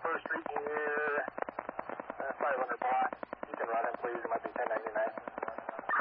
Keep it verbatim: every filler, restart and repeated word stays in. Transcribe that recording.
First Street near uh, five hundred block. You can run it, please. It might be ten ninety-nine.